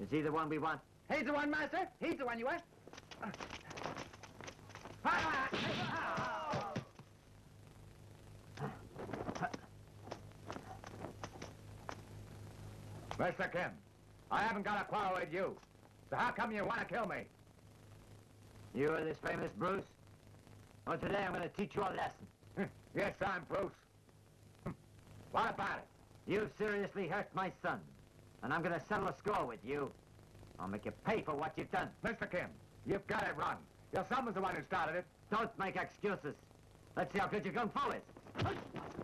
Is he the one we want? He's the one, master. He's the one you want. Mr. Kim, I haven't got a quarrel with you. So how come you want to kill me? You are this famous Bruce? Well, today I'm going to teach you a lesson. Yes, I'm Bruce. What about it? You've seriously hurt my son, and I'm going to settle a score with you. I'll make you pay for what you've done. Mr. Kim, you've got it wrong. Your son was the one who started it. Don't make excuses. Let's see how good your kung fu is.